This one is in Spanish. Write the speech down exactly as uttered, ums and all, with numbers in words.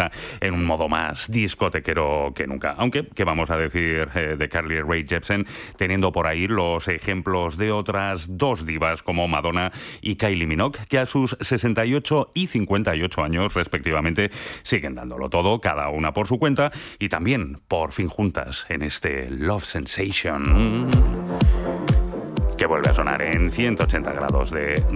ahora en un modo más discotequero que nunca. Aunque, ¿qué vamos a decir eh, de Carly Rae Jepsen, teniendo por ahí los ejemplos de otras dos divas como Madonna y Kylie Minogue, que a sus sesenta y ocho y cincuenta y ocho años respectivamente siguen dándolo todo, cada una por su cuenta, y también por fin juntas en este Love Sensation, que vuelve a sonar en ciento ochenta grados de